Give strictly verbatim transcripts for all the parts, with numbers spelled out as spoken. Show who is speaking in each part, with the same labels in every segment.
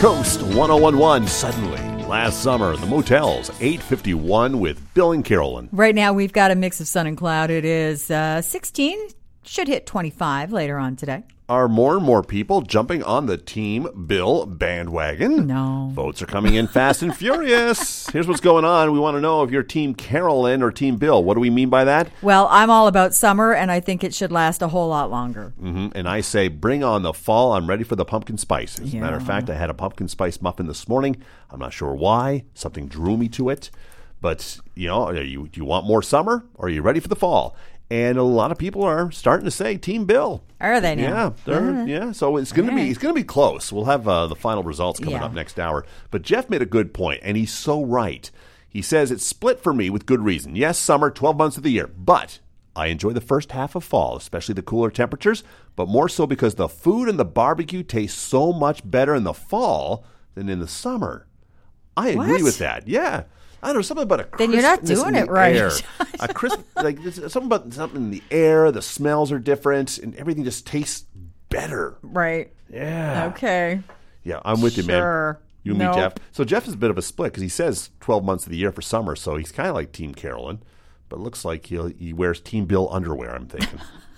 Speaker 1: Coast one oh one one. Suddenly, last summer, the motels, eight fifty-one with Bill and Carolyn.
Speaker 2: Right now, we've got a mix of sun and cloud. It is uh, sixteen, should hit twenty-five later on today.
Speaker 1: Are more and more people jumping on the Team Bill bandwagon?
Speaker 2: No.
Speaker 1: Votes are coming in fast and furious. Here's what's going on. We want to know if you're Team Carolyn or Team Bill. What do we mean by that?
Speaker 2: Well, I'm all about summer, and I think it should last a whole lot longer.
Speaker 1: Mm-hmm. And I say, bring on the fall. I'm ready for the pumpkin spice. As
Speaker 2: Yeah.
Speaker 1: a matter of fact, I had a pumpkin spice muffin this morning. I'm not sure why. Something drew me to it. But, you know, are you, do you want more summer, or are you ready for the fall? And a lot of people are starting to say Team Bill.
Speaker 2: Are they now?
Speaker 1: Yeah, they're,
Speaker 2: Uh,
Speaker 1: yeah. So it's going to be it's going to be close. We'll have uh, the final results coming
Speaker 2: Yeah.
Speaker 1: up next hour. But Jeff made a good point, and he's so right. He says it's split for me with good reason. Yes, summer, twelve months of the year, but I enjoy the first half of fall, especially the cooler temperatures. But more so because the food and the barbecue taste so much better in the fall than in the summer. I agree
Speaker 2: What?
Speaker 1: with that. Yeah. I don't know, something about a crispness
Speaker 2: Then you're not doing
Speaker 1: in the
Speaker 2: it right.
Speaker 1: air. A crisp, like there's something about something in the air. The smells are different, and everything just tastes better.
Speaker 2: Right.
Speaker 1: Yeah.
Speaker 2: Okay.
Speaker 1: Yeah, I'm with you, man.
Speaker 2: Sure.
Speaker 1: You and
Speaker 2: No.
Speaker 1: me, Jeff. So Jeff is a bit of a split because he says twelve months of the year for summer, so he's kind of like Team Carolyn, but it looks like he he wears Team Bill underwear. I'm thinking.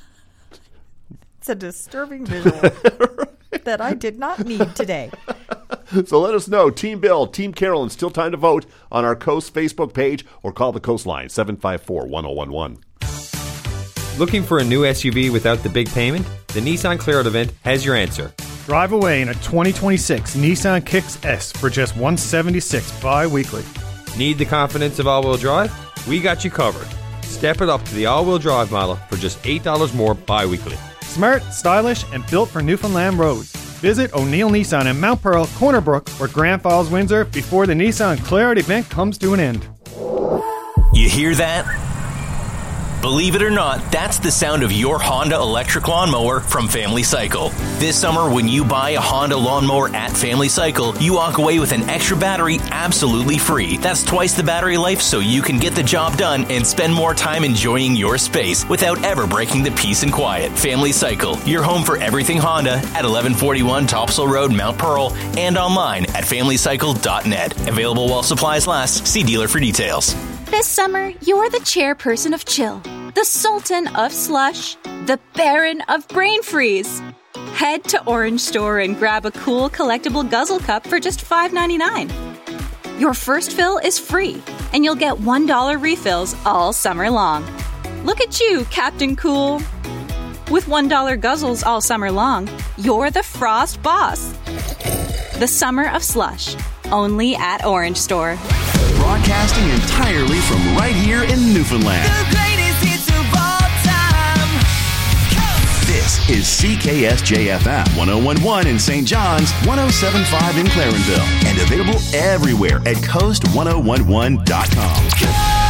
Speaker 2: It's a disturbing visual that I did not need today.
Speaker 1: So let us know, Team Bill, Team Carolyn. Still time to vote on our Coast Facebook page or call the Coast line seven five four, one oh one one.
Speaker 3: Looking for a new S U V without the big payment? The Nissan Clear Out event has your answer.
Speaker 4: Drive away in a twenty twenty-six Nissan Kicks S for just one hundred seventy-six dollars bi-weekly.
Speaker 3: Need the confidence of all-wheel drive? We got you covered. Step it up to the all-wheel drive model for just eight dollars more bi-weekly.
Speaker 4: Smart, stylish, and built for Newfoundland roads. Visit O'Neill Nissan in Mount Pearl, Corner Brook, or Grand Falls, Windsor before the Nissan Clear Out event comes to an end.
Speaker 5: You hear that? Believe it or not, that's the sound of your Honda electric lawnmower from Family Cycle. This summer, when you buy a Honda lawnmower at Family Cycle, you walk away with an extra battery absolutely free. That's twice the battery life, so you can get the job done and spend more time enjoying your space without ever breaking the peace and quiet. Family Cycle, your home for everything Honda at eleven forty-one Topsail Road, Mount Pearl, and online at family cycle dot net. Available while supplies last. See dealer for details.
Speaker 6: This summer, you're the chairperson of chill, the sultan of slush, the baron of brain freeze. Head to Orange Store and grab a cool collectible guzzle cup for just five ninety-nine. Your first fill is free, and you'll get one dollar refills all summer long. Look at you, Captain Cool. With one dollar guzzles all summer long, you're the Frost Boss. The summer of slush, only at Orange Store.
Speaker 7: Broadcasting entirely from right here in Newfoundland.
Speaker 8: The greatest hits of all time. Coast.
Speaker 7: This is C K S J F M one oh one point one in Saint John's, one oh seven point five in Clarenville, and available everywhere at coast one oh one one dot com.
Speaker 8: Coast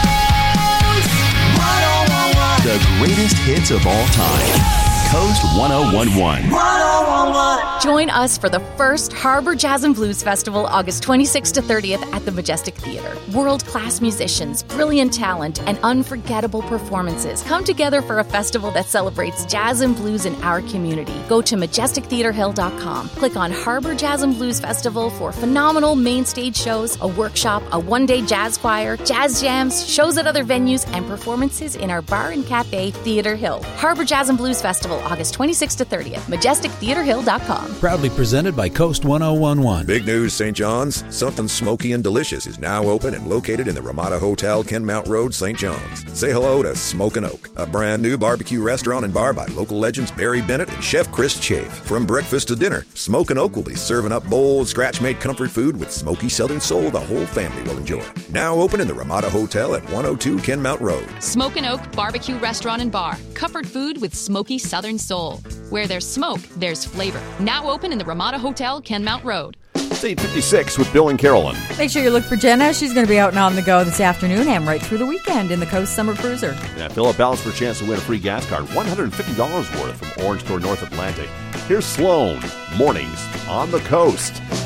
Speaker 8: one oh one one.
Speaker 7: The greatest hits of all time. Coast one oh one one.
Speaker 8: one oh one one.
Speaker 9: Join us for the first Harbor Jazz and Blues Festival, August twenty-sixth to thirtieth at the Majestic Theatre. World-class musicians, brilliant talent, and unforgettable performances come together for a festival that celebrates jazz and blues in our community. Go to majestic theatre hill dot com. Click on Harbor Jazz and Blues Festival for phenomenal main stage shows, a workshop, a one-day jazz choir, jazz jams, shows at other venues, and performances in our bar and cafe, Theatre Hill. Harbor Jazz and Blues Festival, August twenty-sixth to thirtieth, majestic theatre hill dot com.
Speaker 10: Proudly presented by Coast one oh one one.
Speaker 11: Big news, Saint John's. Something smoky and delicious is now open and located in the Ramada Hotel, Kenmount Road, Saint John's. Say hello to Smokin' Oak, a brand new barbecue restaurant and bar by local legends Barry Bennett and Chef Chris Chafe. From breakfast to dinner, Smokin' Oak will be serving up bold, scratch-made comfort food with smoky southern soul the whole family will enjoy. Now open in the Ramada Hotel at one oh two Kenmount Road.
Speaker 12: Smokin' Oak Barbecue Restaurant and Bar. Comfort food with smoky southern soul. Where there's smoke, there's flavor. Now open in the Ramada Hotel, Kenmount Road.
Speaker 1: It's eight fifty-six with Bill and Carolyn.
Speaker 2: Make sure you look for Jenna. She's going to be out and on the go this afternoon and right through the weekend in the Coast Summer Cruiser.
Speaker 1: Yeah, fill up balance for a chance to win a free gas card, one hundred fifty dollars worth from Orange Store North Atlantic. Here's Sloan, Mornings on the Coast.